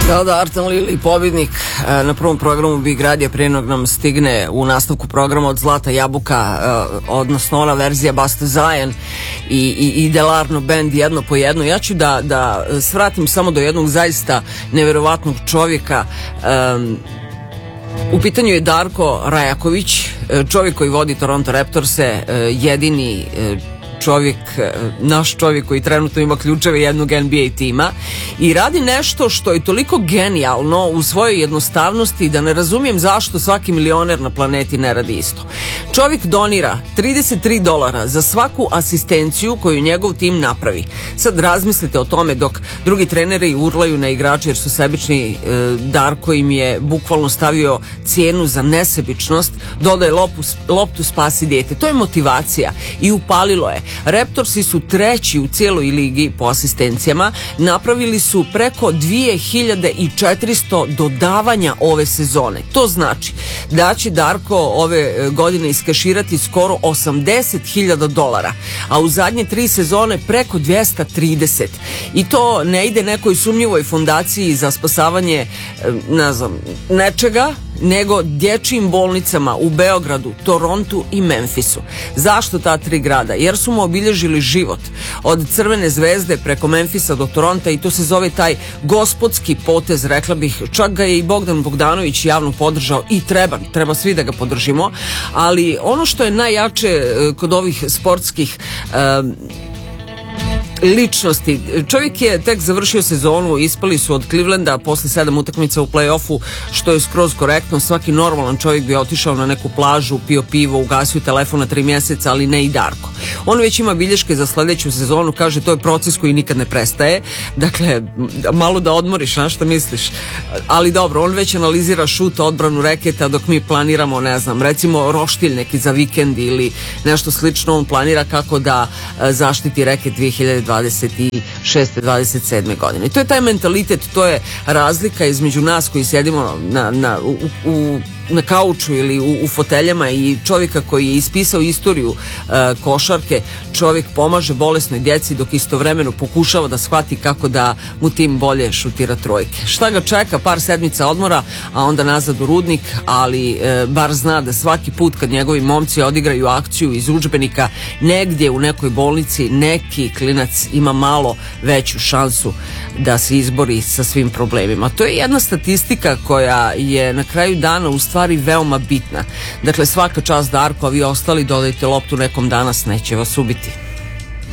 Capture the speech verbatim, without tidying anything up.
Da, da, Artan Lili, pobjednik na prvom programu Big Radija, prije nog nam stigne u nastavku programa od Zlata Jabuka, odnosno ona verzija Basta Zajan i, i, i Delarno band jedno po jedno. Ja ću da, da svratim samo do jednog zaista neverovatnog čovjeka. Um, u pitanju je Darko Rajaković, čovjek koji vodi Toronto Raptorse, jedini čovjek, naš čovjek koji trenutno ima ključeve jednog N B A tima i radi nešto što je toliko genijalno u svojoj jednostavnosti da ne razumijem zašto svaki milioner na planeti ne radi isto. Čovjek donira trideset tri dolara za svaku asistenciju koju njegov tim napravi. Sad razmislite o tome dok drugi treneri urlaju na igrače jer su sebični. Darko im je bukvalno stavio cijenu za nesebičnost, dodaje loptu, loptu spasi dijete. To je motivacija i upalilo je. Raptorsi su treći u cijeloj ligi po asistencijama, napravili su preko dvije hiljade četiristo dodavanja ove sezone. To znači da će Darko ove godine iskeširati skoro osamdeset hiljada dolara, a u zadnje tri sezone preko dvjesto trideset. I to ne ide nekoj sumnjivoj fondaciji za spasavanje, ne znam, nečega, nego dječjim bolnicama u Beogradu, Torontu i Memphisu. Zašto ta tri grada? Jer su mu obilježili život. Od Crvene zvezde preko Memphisa do Toronta i to se zove taj gospodski potez, rekla bih. Čak ga je i Bogdan Bogdanović javno podržao i treba, treba svi da ga podržimo. Ali ono što je najjače kod ovih sportskih um, ličnosti. Čovjek je tek završio sezonu, ispali su od Clevelanda posle sedam utakmica u play-offu, što je skroz korektno. Svaki normalan čovjek bi otišao na neku plažu, pio pivo, ugasio telefon na tri mjeseca, ali ne i Darko. On već ima bilješke za sljedeću sezonu, kaže to je proces koji nikad ne prestaje. Dakle, malo da odmoriš, na što misliš? Ali dobro, on već analizira šut, odbranu reketa, dok mi planiramo, ne znam, recimo roštilj neki za vikend ili nešto slično. On planira kako da zaštiti reket dvije hiljade dvadeset šeste dvadeset sedme godine. To je taj mentalitet, to je razlika između nas koji sjedimo na, na, u, u, na kauču ili u, u foteljama i čovjeka koji je ispisao istoriju uh, košarke. Čovjek pomaže bolesnoj djeci dok istovremeno pokušava da shvati kako da mu tim bolje šutira trojke. Šta ga čeka? Par sedmica odmora, a onda nazad u Rudnik, ali uh, bar zna da svaki put kad njegovi momci odigraju akciju iz udžbenika negdje u nekoj bolnici, neki klinac ima malo veću šansu da se izbori sa svim problemima. To je jedna statistika koja je na kraju dana u stvari veoma bitna. Dakle, svaka čast Darko, a vi ostali dodajte loptu nekom, danas neće vas ubiti.